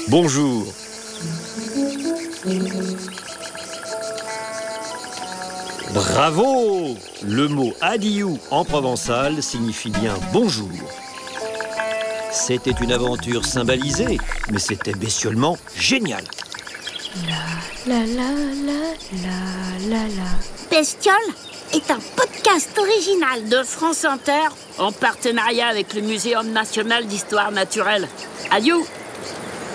Bonjour. Bravo! Le mot adiou en provençal signifie bien bonjour. C'était une aventure cymbalisée, mais c'était bestiolement génial. La la la la la la. Bestiole est un podcast original de France Inter en partenariat avec le Muséum national d'histoire naturelle. Adieu!